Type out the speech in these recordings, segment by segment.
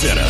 Center.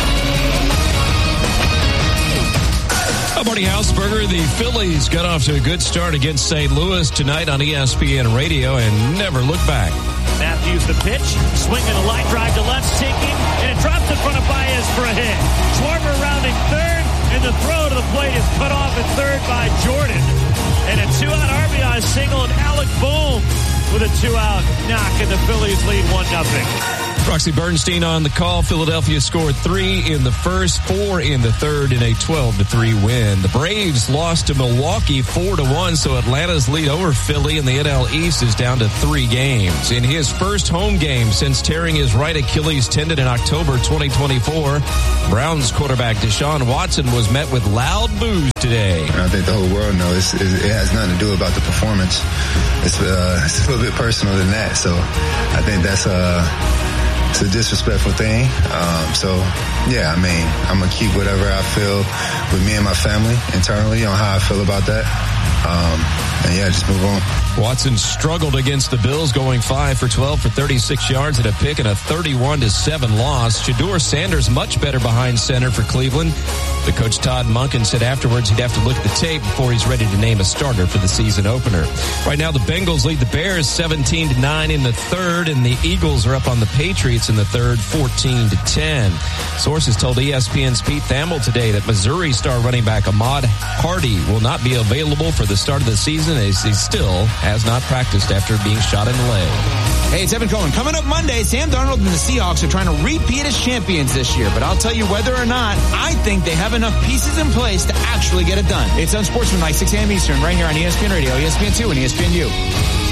Marty Hausberger. The Phillies got off to a good start against St. Louis tonight on ESPN Radio and never looked back. Matthews the pitch, swinging a line drive to left, sinking, and it drops in front of Baez for a hit. Schwarber rounding third, and the throw to the plate is cut off at third by Jordan. And a two-out RBI single, and Alec Bohm with a two-out knock, and the Phillies lead 1-0. Roxy Bernstein on the call. Philadelphia scored 3 in the first, 4 in the third in a 12-3 win. The Braves lost to Milwaukee 4-1, so Atlanta's lead over Philly in the NL East is down to 3 games. In his first home game since tearing his right Achilles tendon in October 2024, Browns quarterback Deshaun Watson was met with loud boos today. I think the whole world knows it has nothing to do about the performance. It's a little bit personal than that, so I think that's it's a disrespectful thing. Yeah, I mean, I'm going to keep whatever I feel with me and my family internally on how I feel about that. And yeah, just move on. Watson struggled against the Bills, going 5 for 12 for 36 yards and a pick in a 31-7 loss. Shedeur Sanders much better behind center for Cleveland. The coach Todd Monken said afterwards he'd have to look at the tape before he's ready to name a starter for the season opener. Right now the Bengals lead the Bears 17-9 in the third, and the Eagles are up on the Patriots in the third 14-10. Sources told ESPN's Pete Thamel today that Missouri star running back Ahmad Hardy will not be available for the start of the season as he still has not practiced after being shot in the leg. Hey, it's Evan Cohen. Coming up Monday, Sam Darnold and the Seahawks are trying to repeat as champions this year. But I'll tell you whether or not, I think they have enough pieces in place to actually get it done. It's Unsportsmanlike, 6 a.m. Eastern, right here on ESPN Radio, ESPN2, and ESPNU.